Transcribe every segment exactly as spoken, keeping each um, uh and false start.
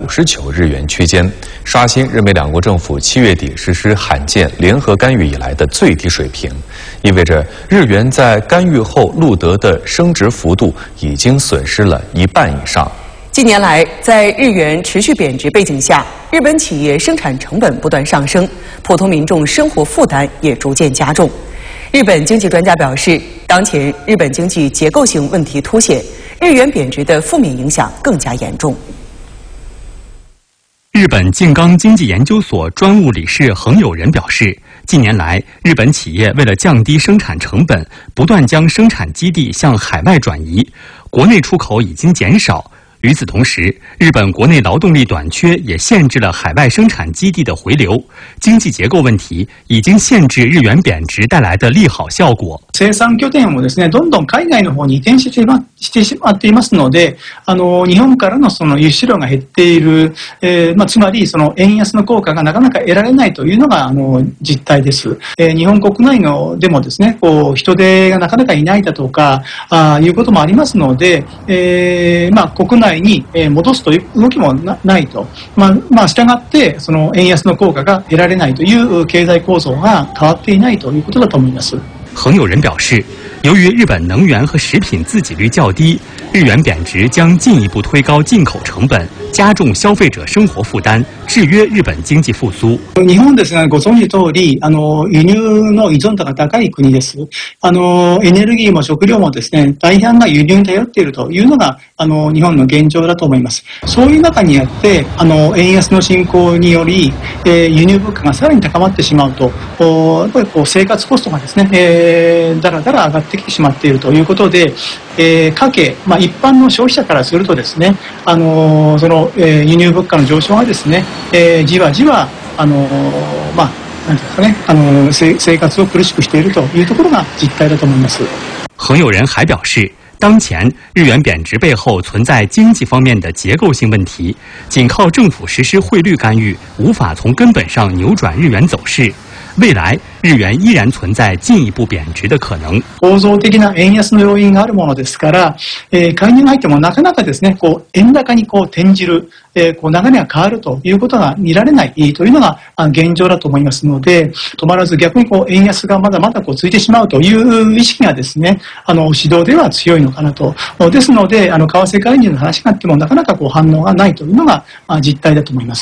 十九日元区间，刷新日美两国政府七月底实施罕见联合干预以来的最低水平，意味着日元在干预后录得的升值幅度已经损失了一半以上。 近年来，在日元持续贬值背景下，日本企业生产成本不断上升，普通民众生活负担也逐渐加重。日本经济专家表示，当前日本经济结构性问题凸显，日元贬值的负面影响更加严重。 日本静冈经济研究所专务理事横友人表示，近年来，日本企业为了降低生产成本，不断将生产基地向海外转移，国内出口已经减少。与此同时，日本国内劳动力短缺也限制了海外生产基地的回流，经济结构问题已经限制日元贬值带来的利好效果。 生産拠点をですね、どんどん海外の方に移転してしてしまっていますので、あの日本からのその輸出量が減っている、えー、まあつまりその円安の効果がなかなか得られないというのがあの実態です。えー、日本国内のでもですね、こう人手がなかなかいないだとかあいうこともありますので、えー、まあ国内に戻すという動きもないと、まあ、まあ従ってその円安の効果が得られないという経済構造が変わっていないということだと思います。 横友人表示，由于日本能源和食品自给率较低，日元贬值将进一步推高进口成本，加重消費者生活負担，制約日本經濟復甦。 日本ですね、ご存知通り、あの輸入の依存度が高い国です。あのエネルギーも食料もですね、大半が輸入に頼っているというのがあの日本の現状だと思います。そういう中にあって、あの円安の進行により、えー、輸入物価がさらに高まってしまうと、やっぱりこう生活コストがですね、えー、だらだら上がってきてしまっているということで、えー、家計、まあ一般の消費者からするとですね、あのその、えー、輸入物価の上昇がですね、えー、じわじわあのまあなんていうかね、あの生活を苦しくしているというところが実態だと思います。 横友人还表示，当前日元贬值背后存在经济方面的结构性问题，仅靠政府实施汇率干预，无法从根本上扭转日元走势。未来日元依然存在進一步貶值的可能。 構造的な円安の要因があるものですから、えー、介入が入ってもなかなかですね、こう円高にこう転じる、えー、こう流れが変わるということが見られないというのが現状だと思いますので、止まらず逆にこう円安がまだまだこう続いてしまうという意識がですね、あの指導では強いのかなと。ですので、あの為替介入の話があってもなかなかこう反応がないというのが実態だと思います。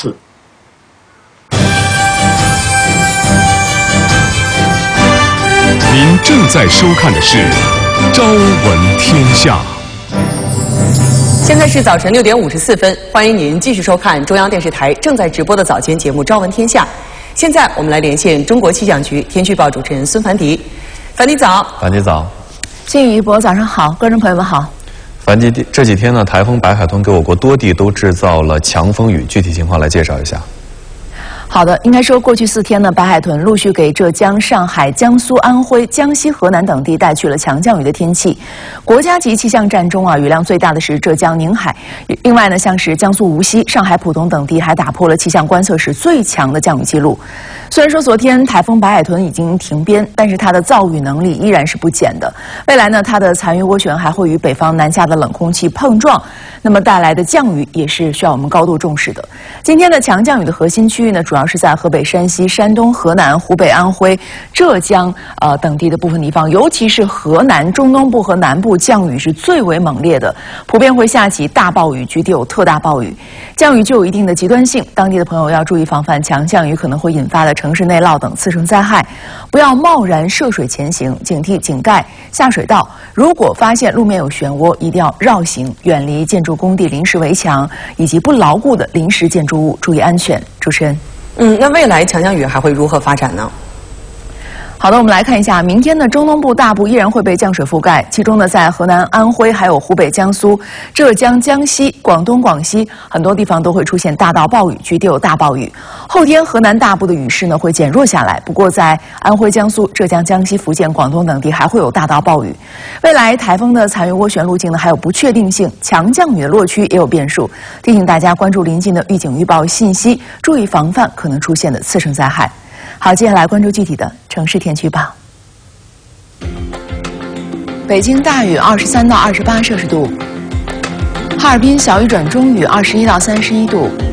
您正在收看的是《朝闻天下》。 现在是早晨六点五十四分，欢迎您继续收看中央电视台正在直播的早间节目《朝闻天下》。现在我们来连线中国气象局天气预报主持人孙凡迪。凡迪早。 凡迪早。 信宇一博早上好，观众朋友们好。 凡迪，这几天呢，台风白海豚给我国多地都制造了强风雨，具体情况来介绍一下。 好的，应该说过去四天呢，白海豚陆续给浙江、上海、江苏、安徽、江西、河南等地带去了强降雨的天气。国家级气象站中啊，雨量最大的是浙江宁海。另外呢，像是江苏无锡、上海浦东等地还打破了气象观测史最强的降雨记录。虽然说昨天台风白海豚已经停边，但是它的造雨能力依然是不减的。未来呢，它的残余涡旋还会与北方南下的冷空气碰撞，那么带来的降雨也是需要我们高度重视的。今天的强降雨的核心区域呢，主要主要是在河北、山西、山东、河南、湖北、安徽、浙江呃等地的部分地方，尤其是河南中东部和南部降雨是最为猛烈的，普遍会下起大暴雨，局地有特大暴雨。降雨具有一定的极端性，当地的朋友要注意防范强降雨可能会引发的城市内涝等次生灾害，不要贸然涉水前行，警惕井盖、下水道。如果发现路面有漩涡，一定要绕行，远离建筑工地临时围墙以及不牢固的临时建筑物，注意安全。主持人。 嗯，那未来强降雨还会如何发展呢？ 好的，我们来看一下，明天呢，中东部大部依然会被降水覆盖，其中呢，在河南、安徽、还有湖北、江苏、浙江、江西、广东、广西很多地方都会出现大到暴雨，局地有大暴雨。后天河南大部的雨势呢会减弱下来，不过在安徽、江苏、浙江、江西、福建、广东等地还会有大到暴雨。未来台风的残余涡旋路径呢还有不确定性，强降雨的落区也有变数，提醒大家关注临近的预警预报信息，注意防范可能出现的次生灾害。好，接下来关注具体的城市天气预报。北京大雨二十三到二十八摄氏度，哈尔滨小雨转中雨二十一到三十一度。